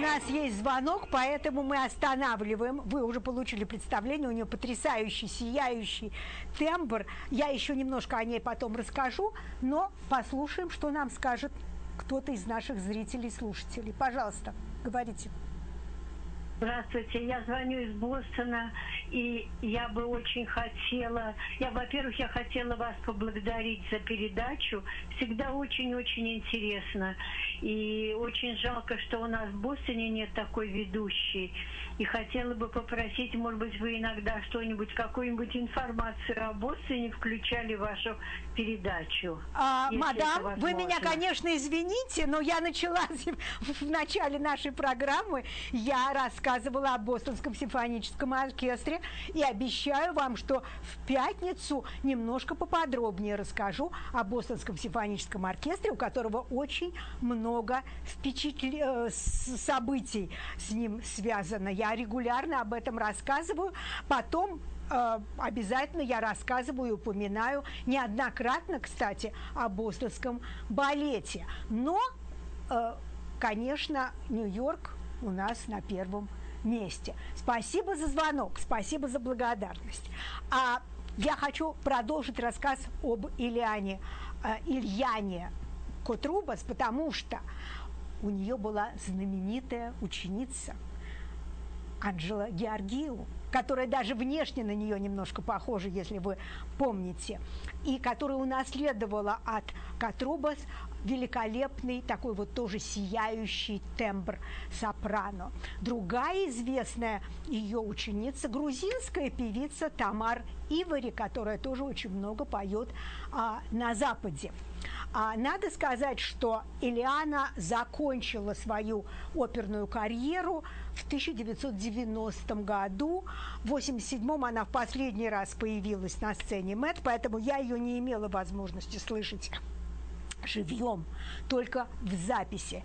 нас есть звонок, поэтому мы останавливаем. Вы уже получили представление, у нее потрясающий, сияющий тембр. Я еще немножко о ней потом расскажу, но послушаем, что нам скажет кто-то из наших зрителей, слушателей. Пожалуйста, говорите. Здравствуйте, я звоню из Бостона, и я бы очень хотела, во-первых, я хотела вас поблагодарить за передачу, всегда очень-очень интересно, и очень жалко, что у нас в Бостоне нет такой ведущей, и хотела бы попросить, может быть, вы иногда что-нибудь, какую-нибудь информацию о Бостоне включали в вашу передачу. Мадам, вы меня, конечно, извините, но я начала в начале нашей программы, я рассказывала о Бостонском симфоническом оркестре и обещаю вам, что в пятницу немножко поподробнее расскажу о Бостонском симфоническом оркестре, у которого очень много событий с ним связано. Я регулярно об этом рассказываю. Потом обязательно я рассказываю и упоминаю неоднократно, кстати, о бостонском балете. Но, конечно, Нью-Йорк у нас на первом месте. Спасибо за звонок, спасибо за благодарность. А я хочу продолжить рассказ об Ильяне Котрубас, потому что у нее была знаменитая ученица Анджела Георгиу, которая даже внешне на нее немножко похожа, если вы помните, и которая унаследовала от Котрубас великолепный, такой вот тоже сияющий тембр сопрано. Другая известная ее ученица, грузинская певица Тамар Ивари, которая тоже очень много поет на Западе. Надо сказать, что Ильяна закончила свою оперную карьеру в 1990 году. В 1987 она в последний раз появилась на сцене МЭТ, поэтому я ее не имела возможности слышать живьем, только в записи.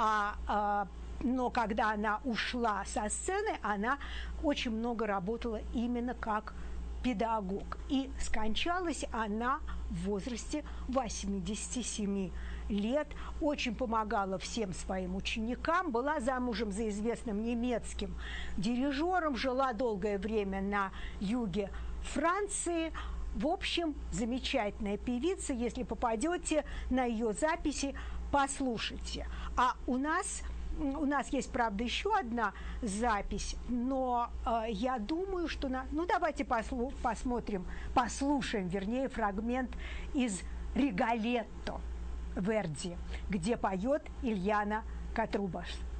Но когда она ушла со сцены, она очень много работала именно как педагог. И скончалась она в возрасте 87 лет. Очень помогала всем своим ученикам. Была замужем за известным немецким дирижером. Жила долгое время на юге Франции. В общем, замечательная певица. Если попадете на ее записи, послушайте. А у нас есть, правда, еще одна запись, но я думаю, что... давайте послушаем, фрагмент из «Риголетто» Верди, где поет Ильяна Котрубас.